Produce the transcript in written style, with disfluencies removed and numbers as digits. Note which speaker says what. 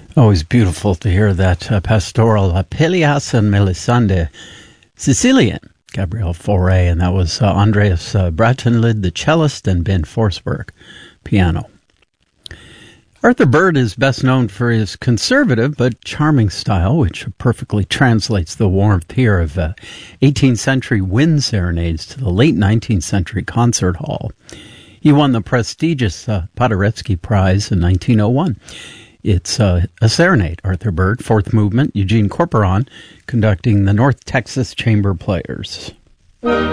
Speaker 1: Always beautiful to hear that pastoral Pelléas and Melisande, Sicilian, Gabriel Fauré, and that was Andreas Bratenlid, the cellist, and Ben Forsberg, piano. Arthur Byrd is best known for his conservative but charming style, which perfectly translates the warmth here of 18th century wind serenades to the late 19th century concert hall. He won the prestigious Paderewski Prize in 1901. It's a serenade, Arthur Byrd, fourth movement, Eugene Corporon, conducting the North Texas Chamber Players.